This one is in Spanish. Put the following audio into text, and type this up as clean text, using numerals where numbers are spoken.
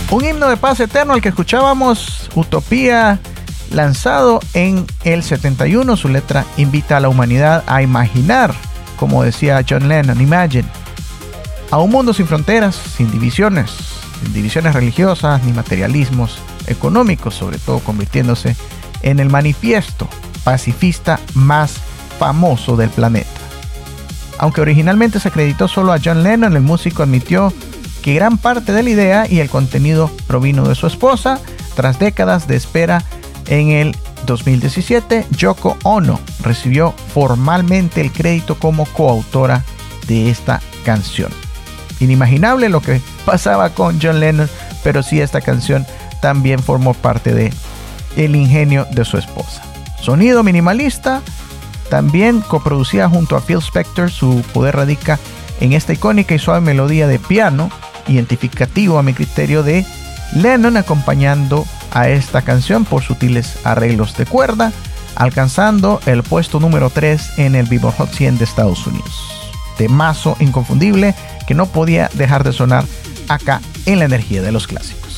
Un himno de paz eterno al que escuchábamos, Utopía, lanzado en el 71. Su letra invita a la humanidad a imaginar, como decía John Lennon, Imagine, a un mundo sin fronteras, sin divisiones religiosas ni materialismos económicos, sobre todo convirtiéndose en el manifiesto pacifista más famoso del planeta. Aunque originalmente se acreditó solo a John Lennon, el músico admitió que gran parte de la idea y el contenido provino de su esposa. Tras décadas de espera, en el 2017, Yoko Ono recibió formalmente el crédito como coautora de esta canción. Inimaginable lo que pasaba con John Lennon, pero sí, esta canción también formó parte de el ingenio de su esposa. Sonido minimalista, también coproducida junto a Phil Spector. Su poder radica en esta icónica y suave melodía de piano, identificativo a mi criterio de Lennon, acompañando a esta canción por sutiles arreglos de cuerda, alcanzando el puesto número 3 en el Billboard Hot 100 de Estados Unidos. Temazo inconfundible que no podía dejar de sonar acá en La Energía de los Clásicos.